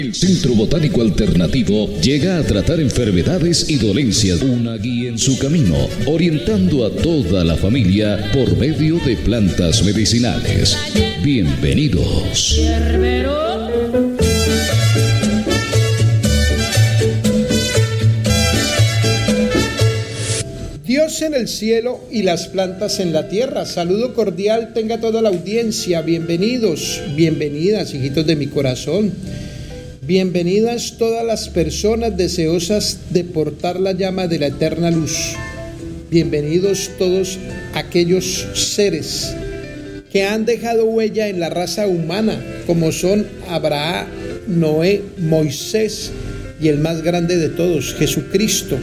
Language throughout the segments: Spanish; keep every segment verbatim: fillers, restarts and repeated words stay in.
El Centro Botánico Alternativo llega a tratar enfermedades y dolencias, una guía en su camino, orientando a toda la familia por medio de plantas medicinales. Bienvenidos. Dios en el cielo y las plantas en la tierra. Saludo cordial tenga toda la audiencia. Bienvenidos, bienvenidas, hijitos de mi corazón. Bienvenidas todas las personas deseosas de portar la llama de la eterna luz. Bienvenidos todos aquellos seres que han dejado huella en la raza humana, como son Abraham, Noé, Moisés y el más grande de todos, Jesucristo.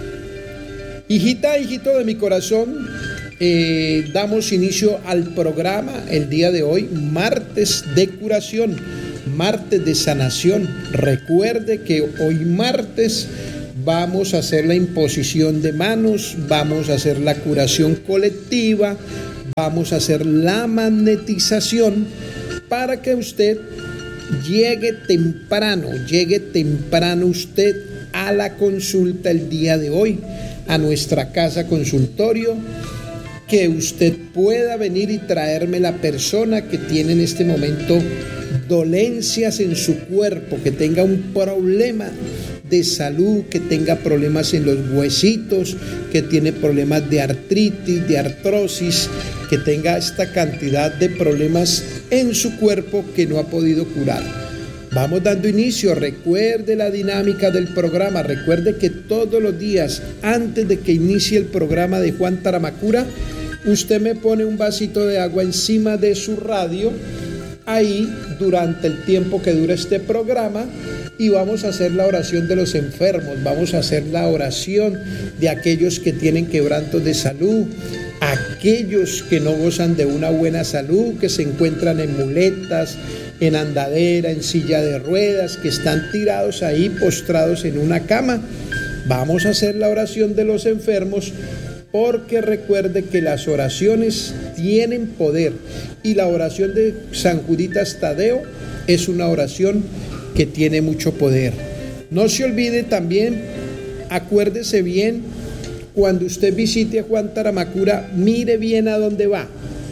Hijita, hijito de mi corazón, eh, damos inicio al programa el día de hoy, martes de curación, martes de sanación. Recuerde que hoy martes vamos a hacer la imposición de manos, vamos a hacer la curación colectiva, vamos a hacer la magnetización para que usted llegue temprano, llegue temprano usted a la consulta el día de hoy, a nuestra casa consultorio, que usted pueda venir y traerme la persona que tiene en este momento dolencias en su cuerpo, que tenga un problema de salud, que tenga problemas en los huesitos, que tiene problemas de artritis, de artrosis, que tenga esta cantidad de problemas en su cuerpo que no ha podido curar. Vamos dando inicio. Recuerde la dinámica del programa. Recuerde que todos los días, antes de que inicie el programa de Juan Taramacura, usted me pone un vasito de agua encima de su radio, ahí durante el tiempo que dura este programa, y vamos a hacer la oración de los enfermos, vamos a hacer la oración de aquellos que tienen quebrantos de salud, aquellos que no gozan de una buena salud, que se encuentran en muletas, en andadera, en silla de ruedas, que están tirados ahí, postrados en una cama. Vamos a hacer la oración de los enfermos, porque recuerde que las oraciones tienen poder, y la oración de San Juditas Tadeo es una oración que tiene mucho poder. No se olvide también, acuérdese bien, cuando usted visite a Juan Taramacura, mire bien a dónde va.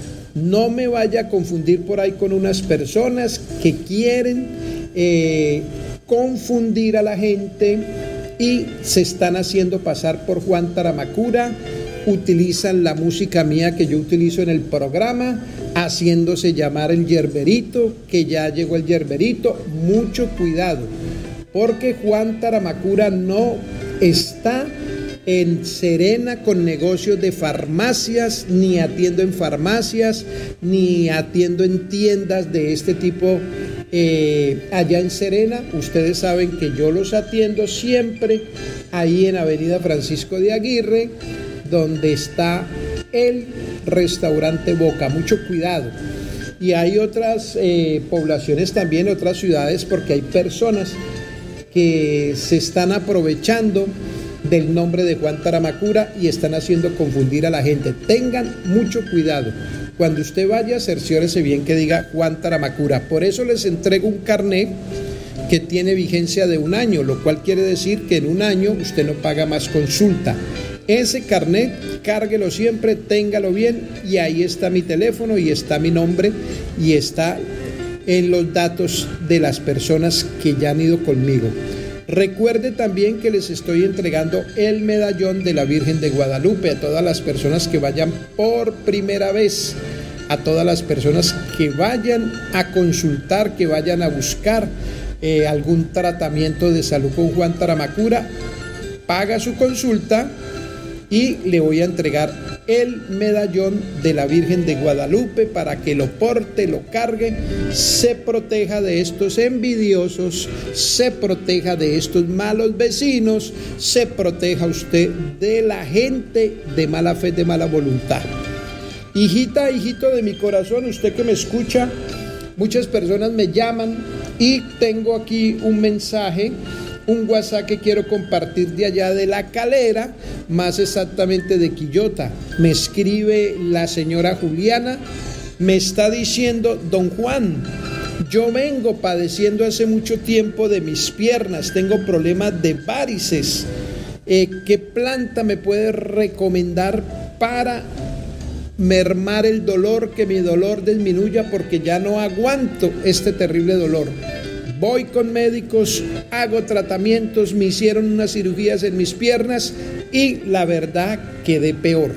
No me vaya a confundir por ahí con unas personas que quieren eh, confundir a la gente y se están haciendo pasar por Juan Taramacura, utilizan la música mía que yo utilizo en el programa, haciéndose llamar el yerberito, que ya llegó el yerberito. Mucho cuidado, porque Juan Taramacura no está en Serena con negocios de farmacias, ni atiendo en farmacias, ni atiendo en tiendas de este tipo eh, allá en Serena. Ustedes saben que yo los atiendo siempre ahí en Avenida Francisco de Aguirre, donde está el restaurante Boca. Mucho cuidado. Y hay otras eh, poblaciones también, otras ciudades, porque hay personas que se están aprovechando del nombre de Juan Taramacura y están haciendo confundir a la gente. Tengan mucho cuidado. Cuando usted vaya, cerciórese bien que diga Juan Taramacura. Por eso les entrego un carnet que tiene vigencia de un año, lo cual quiere decir que en un año usted no paga más consulta. Ese carnet, cárguelo siempre, téngalo bien, y ahí está mi teléfono y está mi nombre y está en los datos de las personas que ya han ido conmigo. Recuerde también que les estoy entregando el medallón de la Virgen de Guadalupe a todas las personas que vayan por primera vez, a todas las personas que vayan a consultar, que vayan a buscar eh, algún tratamiento de salud con Juan Taramacura. Paga su consulta y le voy a entregar el medallón de la Virgen de Guadalupe para que lo porte, lo cargue, se proteja de estos envidiosos, se proteja de estos malos vecinos, se proteja usted de la gente de mala fe, de mala voluntad. Hijita, hijito de mi corazón, usted que me escucha, muchas personas me llaman y tengo aquí un mensaje, un WhatsApp que quiero compartir de allá de La Calera, más exactamente de Quillota. Me escribe la señora Juliana, me está diciendo: don Juan, Yo vengo padeciendo hace mucho tiempo de mis piernas, tengo problemas de varices. Eh, ¿Qué planta me puede recomendar para mermar el dolor, que mi dolor disminuya, porque ya no aguanto este terrible dolor? Voy con médicos, hago tratamientos, me hicieron unas cirugías en mis piernas y la verdad quedé peor.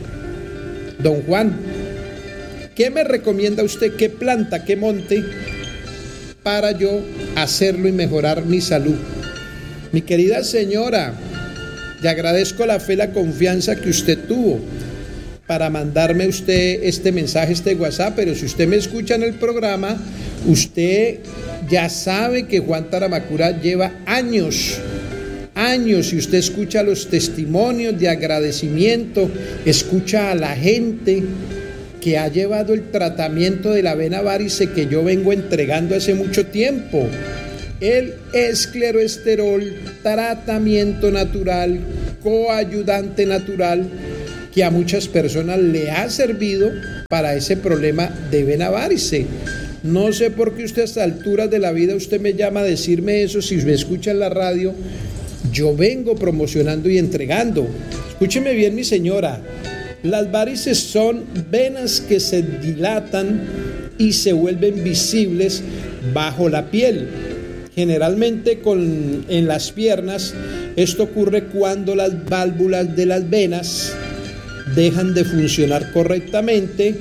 Don Juan, ¿qué me recomienda usted? ¿Qué planta, qué monte para yo hacerlo y mejorar mi salud? Mi querida señora, le agradezco la fe, la confianza que usted tuvo para mandarme usted este mensaje, este WhatsApp, pero si usted me escucha en el programa, usted ya sabe que Juan Taramacura lleva años, años, y usted escucha los testimonios de agradecimiento, escucha a la gente que ha llevado el tratamiento de la vena varice que yo vengo entregando hace mucho tiempo. El escleroesterol, tratamiento natural, coayudante natural, que a muchas personas le ha servido para ese problema de vena varice. No sé por qué usted a estas alturas de la vida usted me llama a decirme eso. Si me escucha en la radio, yo vengo promocionando y entregando. Escúcheme bien, mi señora, las varices son venas que se dilatan y se vuelven visibles bajo la piel. Generalmente con, en las piernas, esto ocurre cuando las válvulas de las venas dejan de funcionar correctamente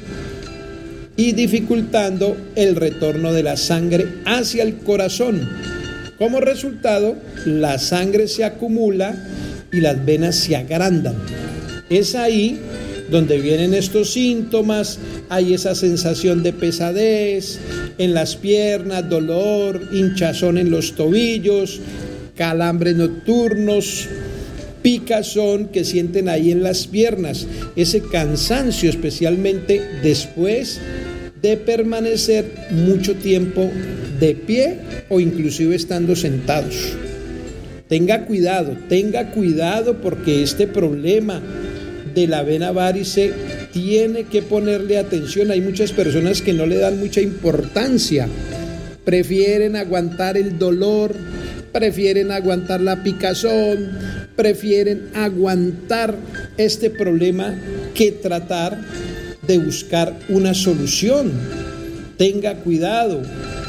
y dificultando el retorno de la sangre hacia el corazón. Como resultado, la sangre se acumula y las venas se agrandan. Es ahí donde vienen estos síntomas. Hay esa sensación de pesadez en las piernas, dolor, hinchazón en los tobillos, calambres nocturnos, picazón que sienten ahí en las piernas, ese cansancio, especialmente después de permanecer mucho tiempo de pie o inclusive estando sentados. Tenga cuidado, tenga cuidado, porque este problema de la vena varice tiene que ponerle atención. Hay muchas personas que no le dan mucha importancia, prefieren aguantar el dolor, prefieren aguantar la picazón, prefieren aguantar este problema que tratar de buscar una solución. Tenga cuidado.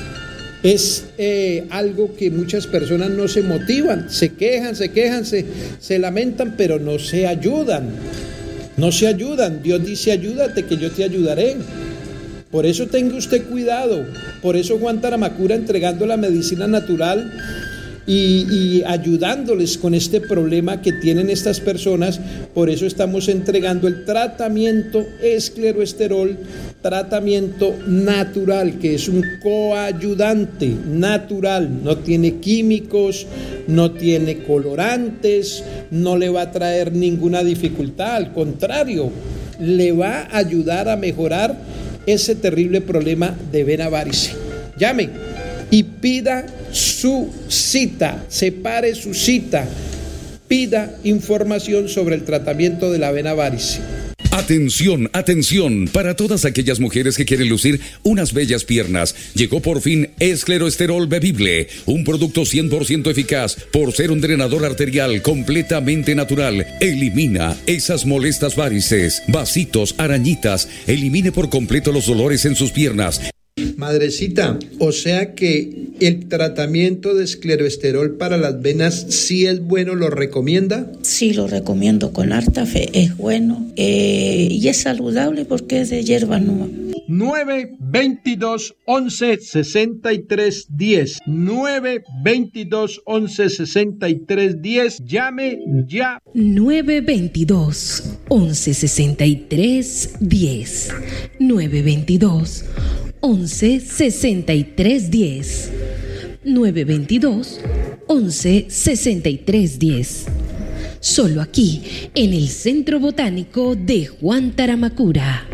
Es eh, algo que muchas personas no se motivan, se quejan, se quejan, se, se lamentan, pero no se ayudan. No se ayudan. Dios dice: ayúdate que yo te ayudaré. Por eso tenga usted cuidado. Por eso Juan Taramacura, entregando la medicina natural y, y ayudándoles con este problema que tienen estas personas, por eso estamos entregando el tratamiento escleroesterol, tratamiento natural, que es un coayudante natural, no tiene químicos, no tiene colorantes, no le va a traer ninguna dificultad, al contrario, le va a ayudar a mejorar ese terrible problema de vena varice. Llame y pida su cita, separe su cita, pida información sobre el tratamiento de la vena varice. Atención, atención, para todas aquellas mujeres que quieren lucir unas bellas piernas, llegó por fin Escleroesterol Bebible, un producto cien por ciento eficaz por ser un drenador arterial completamente natural. Elimina esas molestas varices, vasitos, arañitas, elimine por completo los dolores en sus piernas. Madrecita, o sea que el tratamiento de escleroesterol para las venas sí es bueno, ¿lo recomienda? Sí, lo recomiendo con harta fe, es bueno eh, y es saludable porque es de hierba nueva. nueve veintidós once sesenta y tres diez nueve veintidós once sesenta y tres diez. Llame ya. nueve veintidós once sesenta y tres diez nueve veintidós once sesenta y tres diez nueve veintidós once sesenta y tres diez. Solo aquí en el Centro Botánico de Juan Taramacura.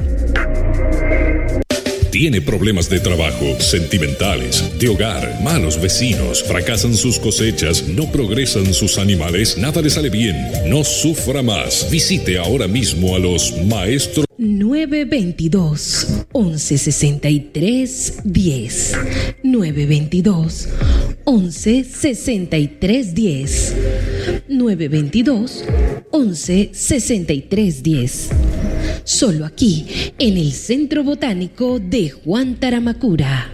Tiene problemas de trabajo, sentimentales, de hogar, malos vecinos, fracasan sus cosechas, no progresan sus animales, nada le sale bien. No sufra más. Visite ahora mismo a los maestros. nueve dos dos, once sesenta y tres, diez. nueve dos dos, once sesenta y tres, diez. nueve dos dos, once sesenta y tres, diez. Solo aquí, en el Centro Botánico de Juan Taramacura.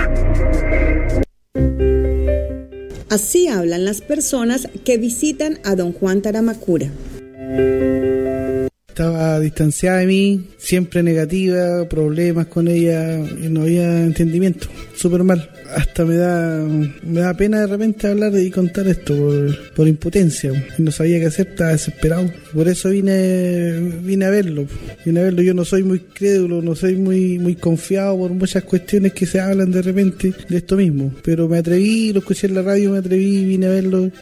Así hablan las personas que visitan a don Juan Taramacura. Estaba distanciada de mí, siempre negativa, problemas con ella, y no había entendimiento, súper mal. Hasta me da me da pena de repente hablar y contar esto por, por impotencia. No sabía qué hacer, estaba desesperado. Por eso vine vine a verlo. Vine a verlo. Yo no soy muy crédulo, no soy muy muy confiado por muchas cuestiones que se hablan de repente de esto mismo. Pero me atreví, lo escuché en la radio, me atreví, vine a verlo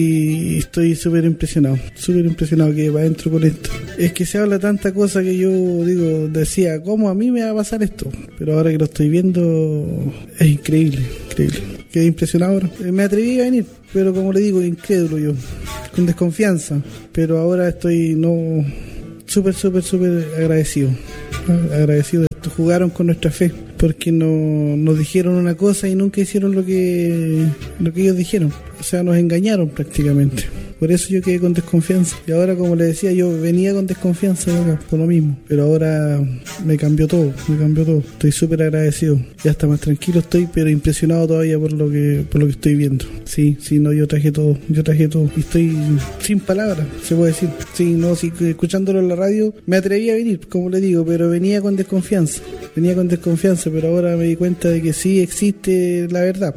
y estoy súper impresionado. Súper impresionado que va adentro con esto. Es que se habla tanta cosa que yo digo, decía, ¿cómo a mí me va a pasar esto? Pero ahora que lo estoy viendo es increíble. Increíble. Quedé impresionado ahora. Me atreví a venir, pero como le digo, incrédulo yo, con desconfianza. Pero ahora estoy no súper, súper, súper agradecido. Agradecido de esto. Jugaron con nuestra fe, porque no, nos dijeron una cosa y nunca hicieron lo que, lo que ellos dijeron. O sea, nos engañaron prácticamente. Por eso yo quedé con desconfianza. Y ahora, como le decía, yo venía con desconfianza acá, por lo mismo. Pero ahora me cambió todo, me cambió todo. Estoy súper agradecido. Ya hasta más tranquilo estoy, pero impresionado todavía por lo que por lo que estoy viendo. Sí, sí, no, yo traje todo, yo traje todo. Y estoy sin palabras, se puede decir. Sí, no, sí, escuchándolo en la radio, me atreví a venir, como le digo, pero venía con desconfianza. Venía con desconfianza, pero ahora me di cuenta de que sí existe la verdad.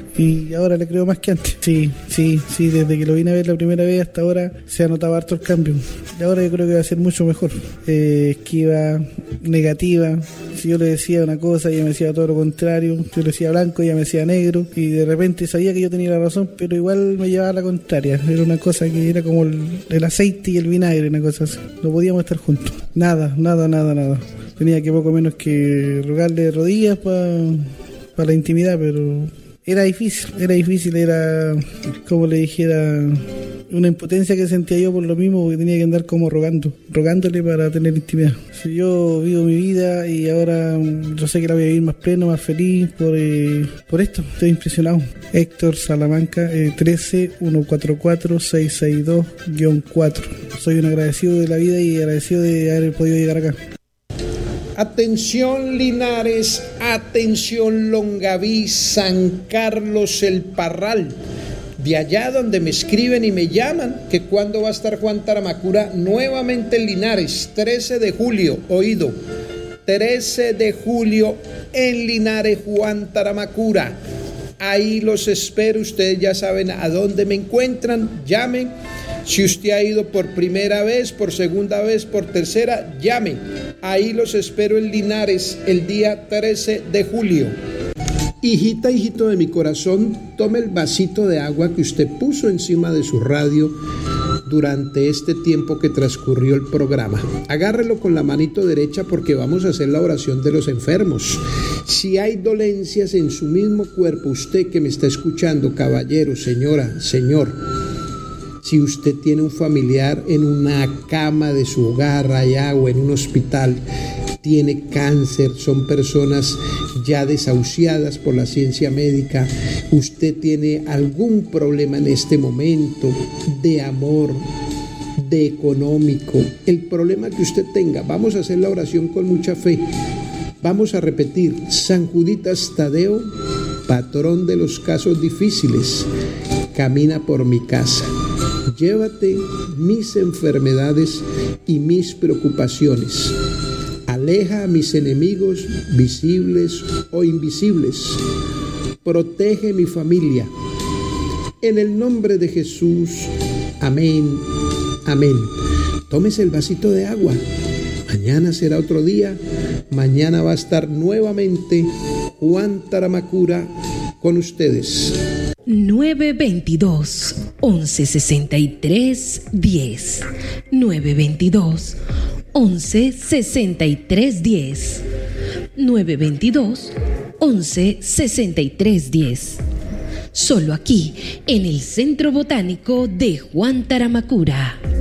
Y ahora le creo más que antes. Sí, sí, sí, desde que lo vine a ver la primera vez hasta ahora se ha notado harto el cambio. Y ahora yo creo que va a ser mucho mejor. Eh, esquiva, negativa. Si yo le decía una cosa, ella me decía todo lo contrario. Yo le decía blanco, ella me decía negro. Y de repente sabía que yo tenía la razón, pero igual me llevaba a la contraria. Era una cosa que era como el, el aceite y el vinagre, una cosa así. No podíamos estar juntos. Nada, nada, nada, nada. Tenía que poco menos que rogarle de rodillas para pa la intimidad, pero... Era difícil, era difícil, era, como le dijera, una impotencia que sentía yo por lo mismo, porque tenía que andar como rogando, rogándole para tener intimidad. Si yo vivo mi vida y ahora yo sé que la voy a vivir más pleno, más feliz, por eh, por esto, estoy impresionado. Héctor Salamanca, eh, trece, ciento cuarenta y cuatro, seiscientos sesenta y dos, cuatro. Soy un agradecido de la vida y agradecido de haber podido llegar acá. Atención Linares, atención Longaví, San Carlos el Parral, de allá donde me escriben y me llaman, que cuando va a estar Juan Taramacura nuevamente en Linares, trece de julio, oído, trece de julio en Linares, Juan Taramacura. Ahí los espero, ustedes ya saben a dónde me encuentran, llamen. Si usted ha ido por primera vez, por segunda vez, por tercera, llame. Ahí los espero en Linares el día trece de julio. Hijita, hijito de mi corazón, tome el vasito de agua que usted puso encima de su radio durante este tiempo que transcurrió el programa. Agárrelo con la manito derecha porque vamos a hacer la oración de los enfermos. Si hay dolencias en su mismo cuerpo, usted que me está escuchando, caballero, señora, señor, si usted tiene un familiar en una cama de su hogar allá o en un hospital, tiene cáncer, son personas ya desahuciadas por la ciencia médica, usted tiene algún problema en este momento de amor, de económico, el problema que usted tenga, vamos a hacer la oración con mucha fe. Vamos a repetir: San Juditas Tadeo, patrón de los casos difíciles, camina por mi casa. Llévate mis enfermedades y mis preocupaciones. Aleja a mis enemigos visibles o invisibles. Protege mi familia. En el nombre de Jesús. Amén. Amén. Tómese el vasito de agua. Mañana será otro día. Mañana va a estar nuevamente Juan Taramacura con ustedes. nueve dos dos, once sesenta y tres, diez. nueve dos dos, once sesenta y tres, diez. nueve dos dos, once sesenta y tres, diez. Solo aquí, en el Centro Botánico de Juan Taramacura.